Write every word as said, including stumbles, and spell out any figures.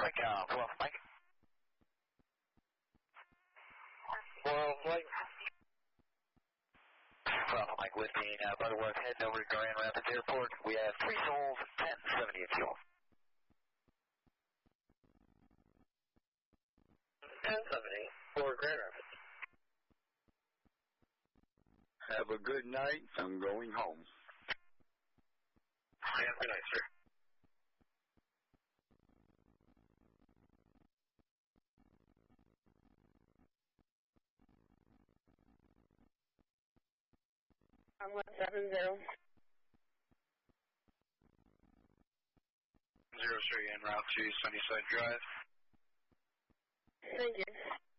Mike, uh, twelve Mike. twelve Mike. twelve Mike, lifting uh, Butterworth, heading over to Grand Rapids Airport. We have three souls, ten seventy in fuel. ten seventy for Grand Rapids. Have a good night. I'm going home. Have a good night, sir. I'm one seven zero. Zero three en route to Sunnyside Drive. Thank you.